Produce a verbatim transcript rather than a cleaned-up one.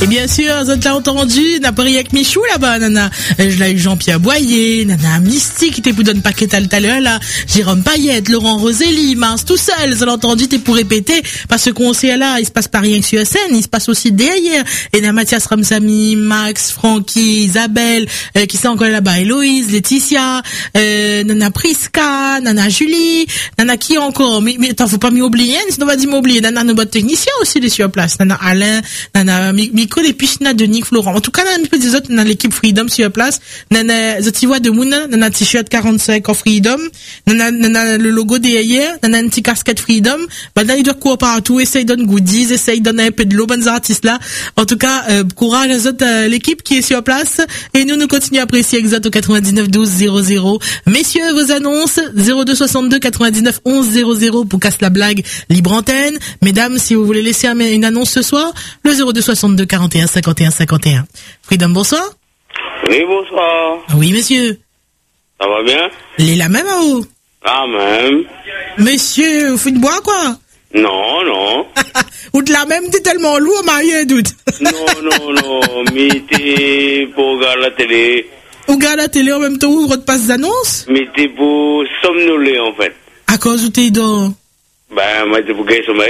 Et bien sûr, vous avez entendu, n'a pas rien avec Michou là-bas, nana. Je l'ai eu Jean-Pierre Boyer, nana Mystique, qui t'es pour donner paquet tout à l'heure là. Jérôme Payette, Laurent Roselli, Mars tout seul. Vous avez entendu, t'es pour répéter. Parce que concert là, il se passe pas rien que sur scène, il se passe aussi derrière. Et nana Mathias Ramsamy, Max, Francky, Isabelle, euh, qui sont encore là-bas, Héloïse, Laetitia, euh, nana Prisca, nana Julie, nana qui encore? Mais, mais attends, faut pas m'oublier, sinon on va dire m'oublier. Nana nos techniciens aussi, les sur place. Nana Alain, nana Miko, les Pichna de Nick Florent. En tout cas, nana des autres, nana l'équipe Freedom sur place. Nana, Zotiwa de Mouna, nana t-shirt quarante-cinq en Freedom. Nana, nana le logo derrière, nana un petit casquette Freedom. Bah, là, il doit courir partout, essaye de donner goodies, essaye de donner un peu de l'eau, bonnes artistes là. En tout cas, euh, courage à autres, euh, l'équipe qui est sur place. Et nous, nous continuons à apprécier exact au quatre-vingt-dix-neuf douze zéro zéro. Messieurs, vos annonces, zéro deux soixante-deux quatre-vingt-dix-neuf onze zéro zéro pour casse la blague, libre antenne. Mesdames, si vous voulez laisser une annonce ce soir, le zéro deux soixante-deux quarante et un cinquante et un cinquante et un. Freedom, bonsoir. Oui, bonsoir. Oui, monsieur. Ça va bien? Il est là même à vous. Ah, même. Monsieur, vous faites boire quoi? Non, non. Ou de la même, t'es tellement lourd, marié, doute. Non, non, non. Mais t'es pour regarder la télé. Vous regardez la télé en même temps où vous repassez des annonces? Mais t'es pour somnoler, en fait. À cause où t'es dans? Ben, moi, t'es pour gagner sommeil.